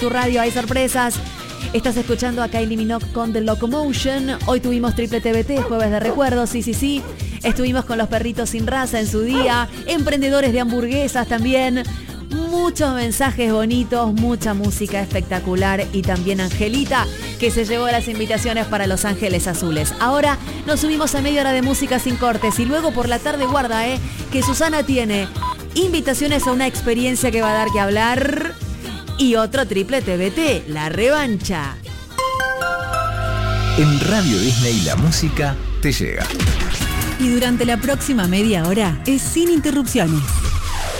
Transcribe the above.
tu radio, hay sorpresas. Estás escuchando a Kylie Minogue con The Locomotion. Hoy tuvimos Triple TBT, jueves de recuerdos, sí. Estuvimos con los perritos sin raza en su día, emprendedores de hamburguesas también. Muchos mensajes bonitos, mucha música espectacular y también Angelita, que se llevó las invitaciones para Los Ángeles Azules. Ahora nos subimos a media hora de música sin cortes y luego por la tarde guarda, que Susana tiene invitaciones a una experiencia que va a dar que hablar y otro Triple TBT, la revancha. En Radio Disney la música te llega. Y durante la próxima media hora es sin interrupciones.